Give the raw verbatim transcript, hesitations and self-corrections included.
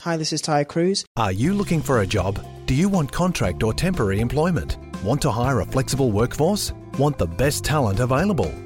Hi, this is Ty Cruz. Are you looking for a job? Do you want contract or temporary employment? Want to hire a flexible workforce? Want the best talent available?